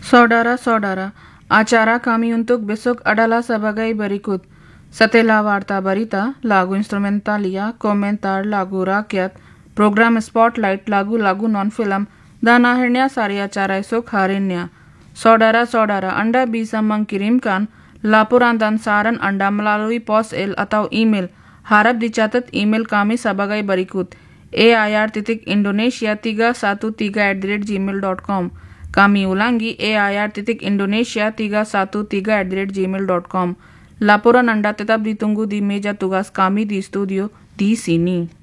Saudara-saudara, acara kami untuk besok adalah sebagai berikut. Setelah warta berita, lagu instrumentalia, komentar lagu rakyat, program spotlight lagu-lagu non-film, dan akhirnya sari acara esok harinya. Saudara-saudara, Anda bisa mengirimkan laporan dan saran Anda melalui pos atau email. Harap dicatat email kami sebagai berikut: air.indonesia313@gmail.com. Kami ulangi, air.indonesia313@gmail.com. Laporan Anda tetap ditunggu di meja tugas kami di studio di sini.